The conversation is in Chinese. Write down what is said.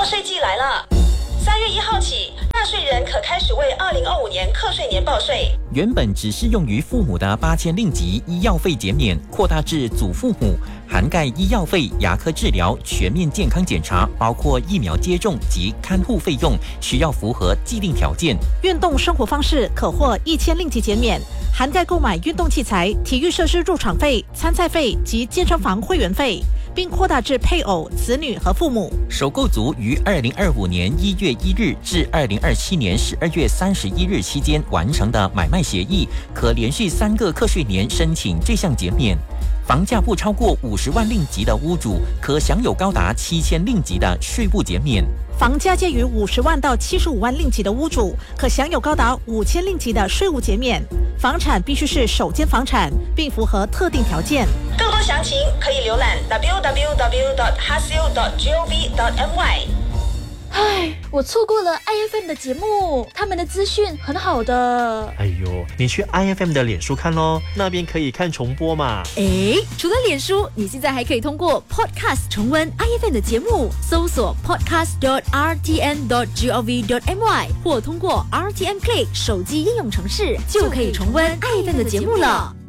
报税季来了，3月1号起，纳税人可开始为2025年课税年报税。 原本只适用于父母的8000令吉医药费减免，扩大至祖父母，涵盖医药费、牙科治疗、全面健康检查，包括疫苗接种及看护费用，需要符合既定条件。 运动生活方式可获1000令吉减免，涵盖购买运动器材、体育设施入场费、参赛费及健身房会员费，并扩大至配偶、子女和父母。 首购族于2025年1月1日至2027年12月31日期间完成的买卖协议，可连续3个课税年申请这项减免。房价不超过50万令吉的屋主，可享有高达7000令吉的税务减免。 房价介于50万到75万令吉的屋主，可享有高达5000令吉的税务减免。房产必须是首间房产，并符合特定条件。 更多详情可以浏览 www.hasil.gov.my。 唉，我错过了 IFM 的节目，他们的资讯很好的。 哎呦，你去 IFM 的脸书看咯，那边可以看重播嘛。 除了脸书，你现在还可以通过 Podcast 重温 IFM 的节目，搜索 podcast.rtn.gov.my 或通过 RTN Play 手机应用程式，就可以重温 IFM 的节目了。